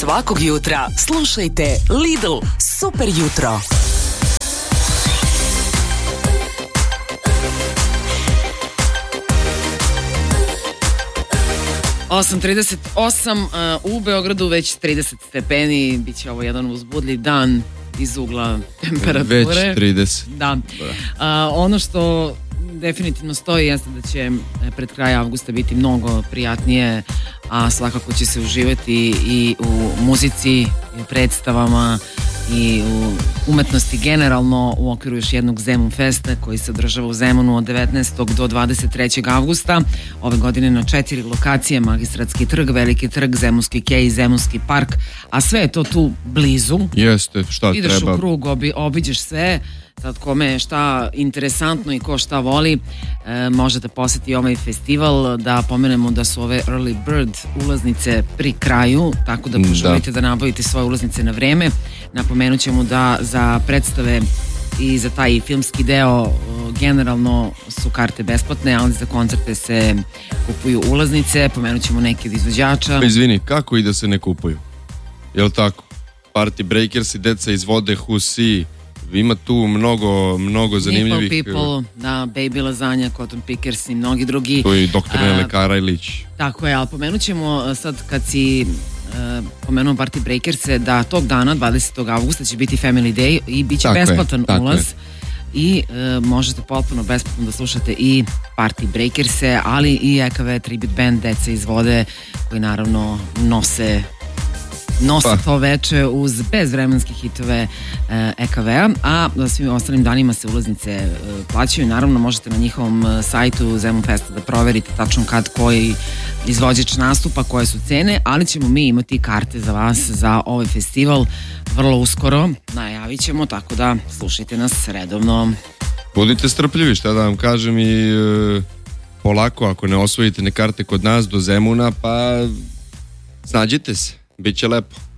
Svakog jutra slušajte Lidl Super jutro. Osam 38 u Beogradu već 30 stepeni, bit će ovo jedan uzbudljiv dan iz ugla temperature. Već 30. Da. Ono što definitivno stoji jeste da će pred kraj avgusta biti mnogo prijatnije, a svakako će se uživati i u muzici, i u predstavama, i u umetnosti generalno u okviru još jednog Zemun Festa koji se održava u Zemunu od 19. do 23. avgusta. Ove godine na 4 lokacije: Magistratski trg, Veliki trg, Zemunski kej i Zemunski park, a sve je to tu blizu. Jeste, šta ideš treba. Ideš u krug, obiđeš sve. Sad kome je šta interesantno i ko šta voli, može da poseti ovaj festival. Da pomenemo da su ove Early Bird ulaznice pri kraju, tako da poželite da nabavite svoje ulaznice na vreme. Napomenut ćemo da za predstave i za taj filmski deo generalno su karte besplatne, ali za koncerte se kupuju ulaznice. Pomenut ćemo neke od izvođača. Izvini, kako i da se ne kupuju? Jel tako? Party Breakers i deca iz Vode, Husi. Ima tu mnogo zanimljivih... Nipple People, da, Baby Lasagna, Cotton Pickers i mnogi drugi. To je Dr. Nele Karajlić. Tako je, ali pomenut ćemo sad kad si pomenuo Party Breakers-e da tog dana, 20. avgusta će biti Family Day i bit će besplatan ulaz. I možete potpuno besplatno da slušate i Party Breakers-e, ali i EKV Tribute Band, deca iz Vode, koji naravno nose to veče uz bezvremenske hitove EKV-a, a svim ostalim danima se ulaznice plaćaju. Naravno možete na njihovom sajtu Zemun Festa da proverite tačno kad koji izvođač nastupa, koje su cene, ali ćemo mi imati karte za vas za ovaj festival vrlo uskoro, najavit ćemo, tako da slušajte nas redovno. Budite strpljivi, šta da vam kažem, i polako, ako ne osvojite ne karte kod nas do Zemuna, pa snađite se. Biće lepo.